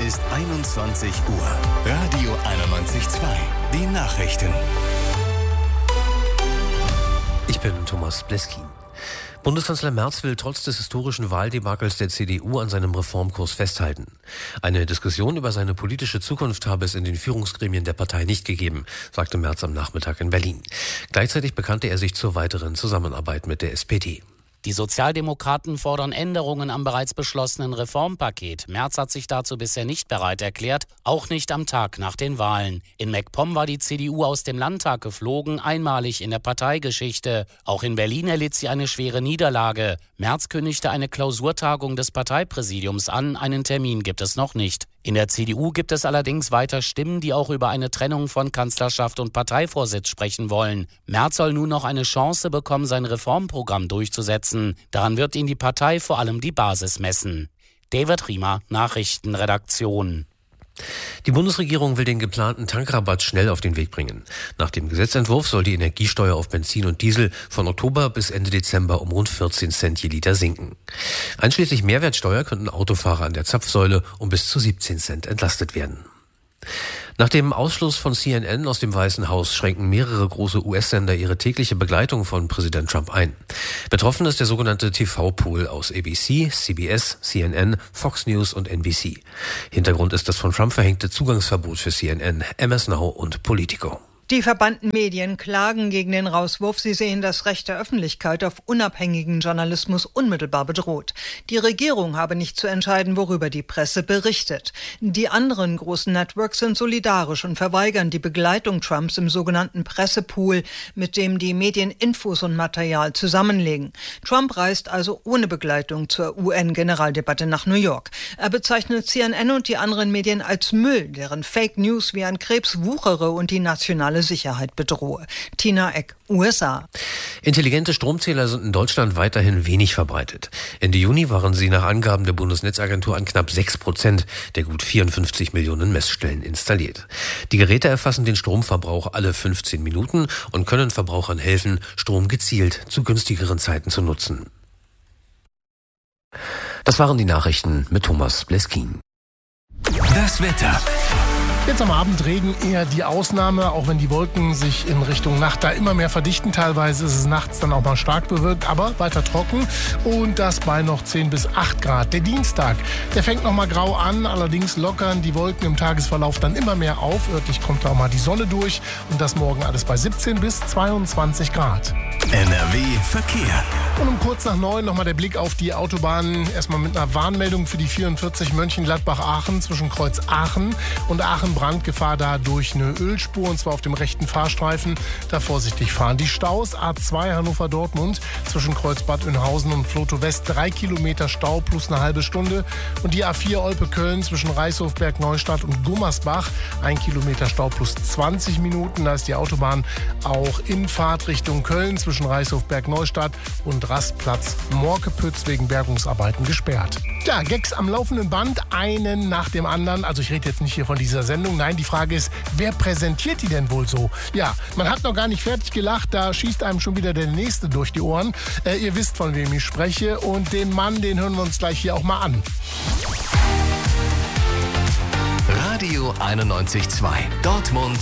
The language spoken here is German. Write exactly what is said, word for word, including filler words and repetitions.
ist einundzwanzig Uhr. Radio einundneunzig Komma zwei. Die Nachrichten. Ich bin Thomas Bleskin. Bundeskanzler Merz will trotz des historischen Wahldebakels der C D U an seinem Reformkurs festhalten. Eine Diskussion über seine politische Zukunft habe es in den Führungsgremien der Partei nicht gegeben, sagte Merz am Nachmittag in Berlin. Gleichzeitig bekannte er sich zur weiteren Zusammenarbeit mit der S P D. Die Sozialdemokraten fordern Änderungen am bereits beschlossenen Reformpaket. Merz hat sich dazu bisher nicht bereit erklärt, auch nicht am Tag nach den Wahlen. In MacPom war die C D U aus dem Landtag geflogen, einmalig in der Parteigeschichte. Auch in Berlin erlitt sie eine schwere Niederlage. Merz kündigte eine Klausurtagung des Parteipräsidiums an, einen Termin gibt es noch nicht. In der C D U gibt es allerdings weiter Stimmen, die auch über eine Trennung von Kanzlerschaft und Parteivorsitz sprechen wollen. Merz soll nun noch eine Chance bekommen, sein Reformprogramm durchzusetzen. Daran wird ihn die Partei vor allem die Basis messen. David Riemer, Nachrichtenredaktion. Die Bundesregierung will den geplanten Tankrabatt schnell auf den Weg bringen. Nach dem Gesetzentwurf soll die Energiesteuer auf Benzin und Diesel von Oktober bis Ende Dezember um rund vierzehn Cent je Liter sinken. Einschließlich Mehrwertsteuer könnten Autofahrer an der Zapfsäule um bis zu siebzehn Cent entlastet werden. Nach dem Ausschluss von C N N aus dem Weißen Haus schränken mehrere große U S-Sender ihre tägliche Begleitung von Präsident Trump ein. Betroffen ist der sogenannte T V-Pool aus A B C, C B S, C N N, Fox News und N B C. Hintergrund ist das von Trump verhängte Zugangsverbot für C N N, M S Now und Politico. Die verbannten Medien klagen gegen den Rauswurf. Sie sehen das Recht der Öffentlichkeit auf unabhängigen Journalismus unmittelbar bedroht. Die Regierung habe nicht zu entscheiden, worüber die Presse berichtet. Die anderen großen Networks sind solidarisch und verweigern die Begleitung Trumps im sogenannten Pressepool, mit dem die Medien Infos und Material zusammenlegen. Trump reist also ohne Begleitung zur U N-Generaldebatte nach New York. Er bezeichnet C N N und die anderen Medien als Müll, deren Fake News wie ein Krebs wuchere und die nationale Sicherheit bedrohe. Tina Eck, U S A. Intelligente Stromzähler sind in Deutschland weiterhin wenig verbreitet. Ende Juni waren sie nach Angaben der Bundesnetzagentur an knapp sechs Prozent der gut vierundfünfzig Millionen Messstellen installiert. Die Geräte erfassen den Stromverbrauch alle fünfzehn Minuten und können Verbrauchern helfen, Strom gezielt zu günstigeren Zeiten zu nutzen. Das waren die Nachrichten mit Thomas Bleskin. Das Wetter. Jetzt am Abend Regen eher die Ausnahme, auch wenn die Wolken sich in Richtung Nacht da immer mehr verdichten. Teilweise ist es nachts dann auch mal stark bewölkt, aber weiter trocken und das bei noch zehn bis acht Grad. Der Dienstag, der fängt noch mal grau an, allerdings lockern die Wolken im Tagesverlauf dann immer mehr auf. Örtlich kommt da auch mal die Sonne durch und das morgen alles bei siebzehn bis zweiundzwanzig Grad. N R W Verkehr. Und um kurz nach neun nochmal der Blick auf die Autobahnen. Erstmal mit einer Warnmeldung für die vierundvierzig Mönchengladbach-Aachen zwischen Kreuz Aachen und Aachen. Brandgefahr da durch eine Ölspur und zwar auf dem rechten Fahrstreifen. Da vorsichtig fahren. Die Staus A zwei Hannover-Dortmund zwischen Kreuz Bad Oeynhausen und Floto West drei Kilometer Stau plus eine halbe Stunde. Und die A vier Olpe-Köln zwischen Reißhof, Bergneustadt und Gummersbach ein Kilometer Stau plus zwanzig Minuten. Da ist die Autobahn auch in Fahrt Richtung Köln zwischen Reißhof, Bergneustadt und Rastplatz Morkepütz wegen Bergungsarbeiten gesperrt. Ja, Gags am laufenden Band, einen nach dem anderen. Also ich rede jetzt nicht hier von dieser Sendung. Nein, die Frage ist, wer präsentiert die denn wohl so? Ja, man hat noch gar nicht fertig gelacht, da schießt einem schon wieder der Nächste durch die Ohren. Äh, ihr wisst, von wem ich spreche und den Mann, den hören wir uns gleich hier auch mal an. Radio einundneunzig Komma zwei. Dortmund